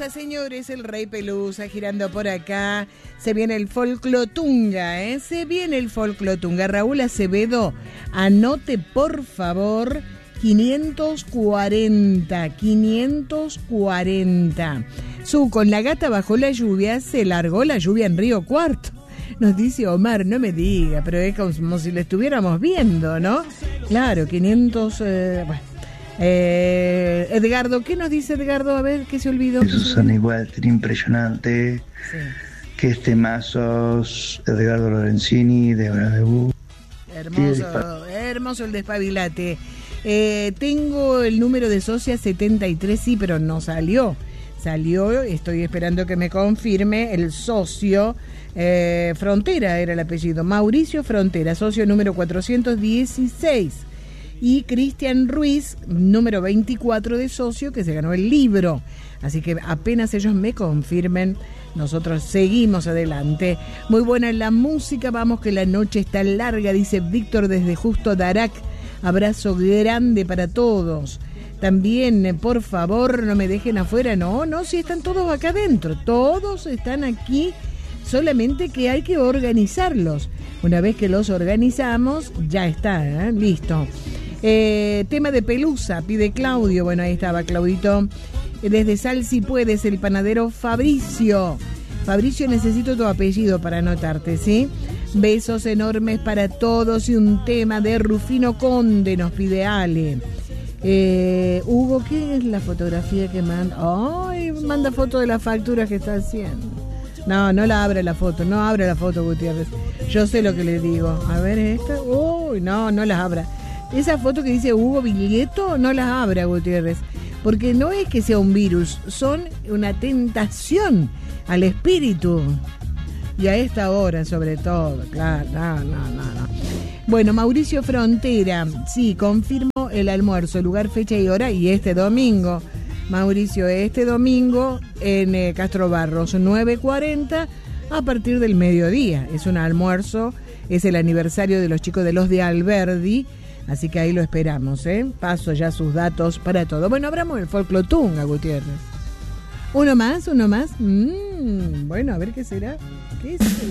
Pelusa, señores, el Rey Pelusa girando por acá. Se viene el folclotunga, ¿eh? Se viene el folclotunga. Raúl Acevedo, anote por favor 540. Con la gata bajo la lluvia, se largó la lluvia en Río Cuarto. Nos dice Omar, no me diga, pero es como si lo estuviéramos viendo, ¿no? Claro, 500... bueno. Edgardo, ¿qué nos dice Edgardo? A ver, ¿qué se olvidó? Susana, igual, impresionante. Sí. Que este mazos Edgardo Lorenzini de Bradebú. Hermoso el despabilate. Tengo el número de socia 73, sí, pero no salió. Estoy esperando que me confirme el socio. Frontera era el apellido, Mauricio Frontera, socio número 416. Y Cristian Ruiz, número 24 de socio, que se ganó el libro. Así que apenas ellos me confirmen, nosotros seguimos adelante. Muy buena la música, vamos que la noche está larga, dice Víctor desde Justo Darac. Abrazo grande para todos. También, por favor, no me dejen afuera. No, si están todos acá adentro. Todos están aquí, solamente que hay que organizarlos. Una vez que los organizamos, ya está, listo. Tema de Pelusa, pide Claudio. Bueno, ahí estaba Claudito. Desde Sal si puedes, el panadero Fabricio. Fabricio, necesito tu apellido para anotarte, ¿sí? Besos enormes para todos y un tema de Rufino Conde, nos pide Ale. Hugo, ¿qué es la fotografía que manda? Ay, manda foto de la factura que está haciendo. No la abre la foto, no abre la foto, Gutiérrez. Yo sé lo que le digo. A ver, esta. Uy, no las abra. Esa foto que dice Hugo Viglieto, no las abra, Gutiérrez. Porque no es que sea un virus, son una tentación al espíritu. Y a esta hora, sobre todo, claro, no. Bueno, Mauricio Frontera, sí, confirmo el almuerzo, lugar, fecha y hora, y este domingo. Mauricio, este domingo en Castro Barros, 9:40 a partir del mediodía. Es un almuerzo, es el aniversario de los chicos de los de Alberdi, así que ahí lo esperamos, ¿eh? Paso ya sus datos para todo. Bueno, abramos el folclotunga, Gutiérrez. ¿Uno más? Bueno, a ver qué será. ¿Qué es?